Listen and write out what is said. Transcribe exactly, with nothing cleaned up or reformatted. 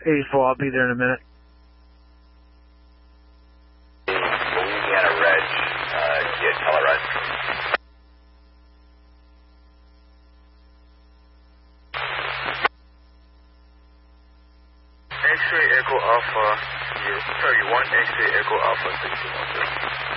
eighty-four, I'll be there in a minute. Louisiana Reg, uh, get Colorado. X-ray Echo Alpha, you, sorry, one X-ray Echo Alpha six two one zero.